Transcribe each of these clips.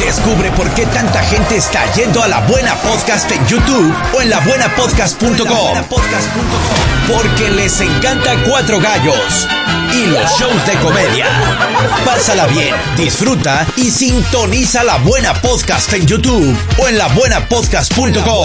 Descubre por qué tanta gente está yendo a La Buena Podcast en YouTube o en labuenapodcast.com. Porque les encanta Cuatro Gallos y los shows de comedia. Pásala bien, disfruta y sintoniza La Buena Podcast en YouTube o en labuenapodcast.com.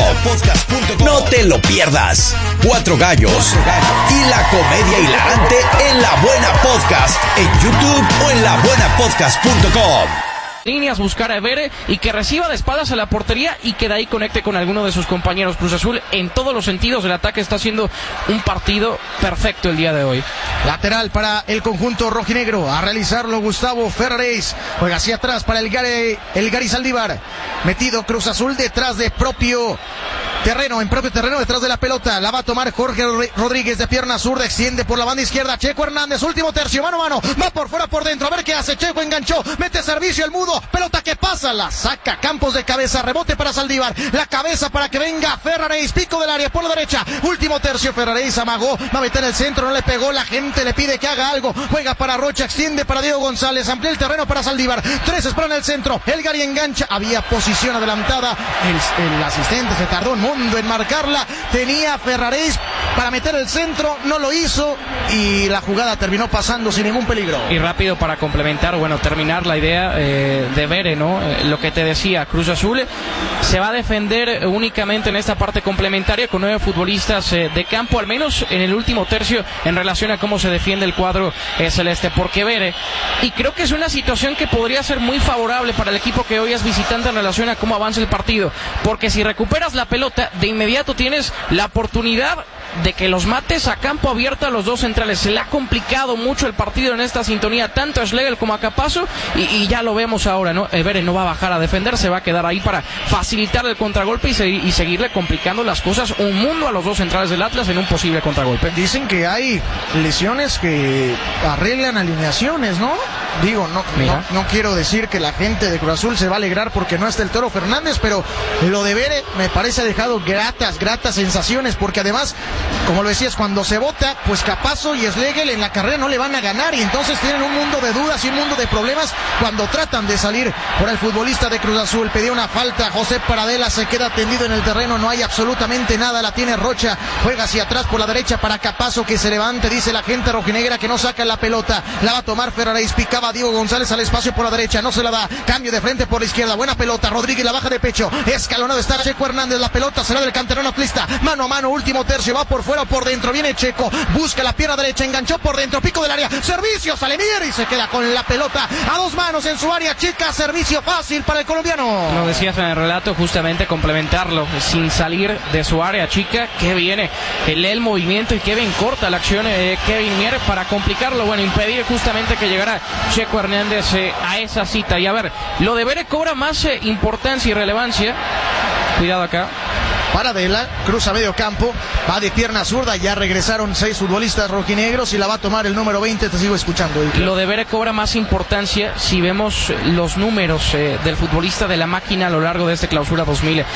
No te lo pierdas. Cuatro Gallos y la comedia hilarante en La Buena Podcast en YouTube o en labuenapodcast.com. Líneas, buscar a Evere y que reciba de espaldas a la portería y que de ahí conecte con alguno de sus compañeros. Cruz Azul en todos los sentidos del ataque está haciendo un partido perfecto el día de hoy. Lateral para el conjunto rojinegro, a realizarlo Gustavo Ferraréis, juega hacia atrás para el Gary Saldívar, metido Cruz Azul detrás de propio terreno, detrás de la pelota, la va a tomar Jorge Rodríguez de pierna zurda, extiende por la banda izquierda, Checo Hernández, último tercio, mano a mano, va por fuera, por dentro, a ver qué hace, Checo enganchó, mete servicio el mudo, pelota que pasa, la saca Campos de cabeza, rebote para Saldívar, la cabeza para que venga Ferraréis, pico del área por la derecha, último tercio, Ferraréis amagó, va a meter el centro, no le pegó, la gente le pide que haga algo, juega para Rocha, extiende para Diego González, amplía el terreno para Saldívar, 3 esperan en el centro, el Gary engancha, había posición adelantada, el asistente se tardó un mundo en marcarla, tenía Ferraréis para meter el centro, no lo hizo y la jugada terminó pasando sin ningún peligro. Y rápido para complementar, terminar la idea de Vere, ¿no? Lo que te decía, Cruz Azul se va a defender únicamente en esta parte complementaria con 9 futbolistas de campo, al menos en el último tercio, en relación a cómo se defiende el cuadro celeste, porque Vere, y creo que es una situación que podría ser muy favorable para el equipo que hoy es visitante en relación a cómo avanza el partido, porque si recuperas la pelota, de inmediato tienes la oportunidad de que los mates a campo abierto a los dos centrales. Se le ha complicado mucho el partido en esta sintonía, tanto a Schlegel como a Capazo, y ya lo vemos ahora, ¿no? Evere no va a bajar a defender, se va a quedar ahí para facilitar el contragolpe y seguirle complicando las cosas un mundo a los dos centrales del Atlas en un posible contragolpe. Dicen que hay lesiones que arreglan alineaciones, ¿no? Digo, no quiero decir que la gente de Cruz Azul se va a alegrar porque no está el Toro Fernández, pero lo de Vere me parece ha dejado gratas sensaciones, porque además, como lo decías, cuando se vota, pues Capazo y Schlegel en la carrera no le van a ganar, y entonces tienen un mundo de dudas y un mundo de problemas cuando tratan de salir por el futbolista de Cruz Azul. Pedía una falta, José Paradela se queda tendido en el terreno, no hay absolutamente nada, la tiene Rocha, juega hacia atrás por la derecha para Capazo que se levante, dice la gente rojinegra que no saca la pelota, la va a tomar Ferraréis, picaba Diego González al espacio por la derecha, no se la da, cambio de frente por la izquierda, buena pelota, Rodríguez la baja de pecho, escalonado está Checo Hernández, la pelota será del canterano atlista, mano a mano, último tercio, va por fuera o por dentro, viene Checo, busca la pierna derecha, enganchó por dentro, pico del área, servicio, Salemir y se queda con la pelota a 2 manos en su área chica, servicio fácil para el colombiano. Lo decías en el relato, justamente complementarlo, sin salir de su área chica, que viene, lee el movimiento y que bien corta la acción Kevin Mier para complicarlo, impedir justamente que llegara Checo Hernández a esa cita. Y a ver, lo de Vere cobra más importancia y relevancia, cuidado acá. Paradela, cruza medio campo, va de pierna zurda, ya regresaron 6 futbolistas rojinegros y la va a tomar el número 20, te sigo escuchando. Lo de Vere cobra más importancia si vemos los números del futbolista de la máquina a lo largo de este clausura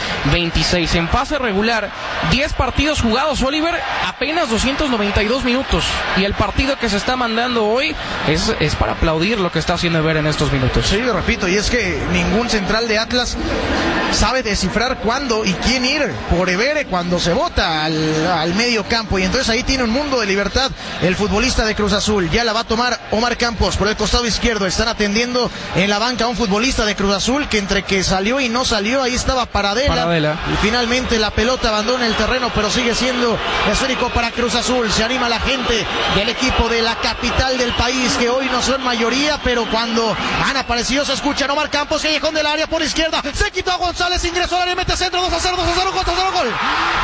2026. En fase regular, 10 partidos jugados, Oliver, apenas 292 minutos. Y el partido que se está mandando hoy es para aplaudir lo que está haciendo Vere en estos minutos. Sí, lo repito, y es que ningún central de Atlas sabe descifrar cuándo y quién ir por Evere cuando se bota al medio campo, y entonces ahí tiene un mundo de libertad el futbolista de Cruz Azul. Ya la va a tomar Omar Campos por el costado izquierdo, están atendiendo en la banca a un futbolista de Cruz Azul que entre que salió y no salió, ahí estaba Paradela. Y finalmente la pelota abandona el terreno, pero sigue siendo esférico para Cruz Azul. Se anima la gente del equipo de la capital del país, que hoy no son mayoría, pero cuando han aparecido se escuchan. Omar Campos, callejón del área por izquierda, se quitó a González, ingresó al área, mete centro, 2-0, gol. ¡Gol!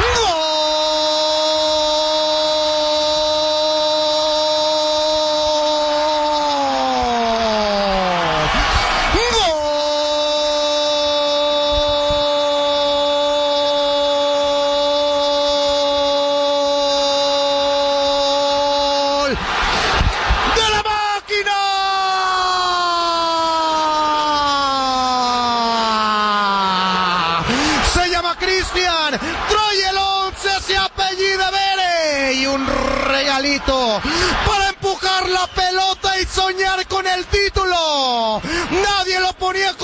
Cristian, trae el 11, se apellida Vere, y un regalito para empujar la pelota y soñar con el título. Nadie lo ponía